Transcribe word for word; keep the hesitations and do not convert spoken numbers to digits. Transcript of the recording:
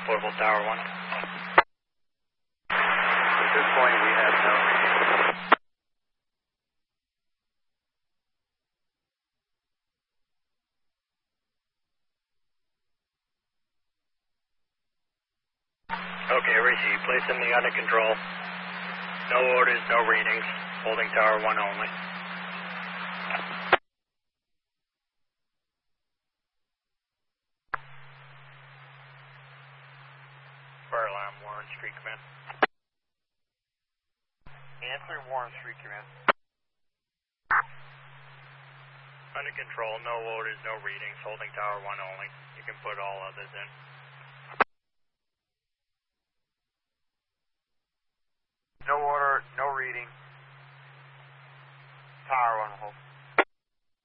Portable Tower one. At this point, we have no reading. Okay, receive. Placing the under control. No orders, no readings. Holding Tower one only. Fire alarm, Warren Street Command. Answer Warren Street Command. Under control, no orders, no readings. Holding Tower one only. You can put all others in. No order, no reading. Tower one hold.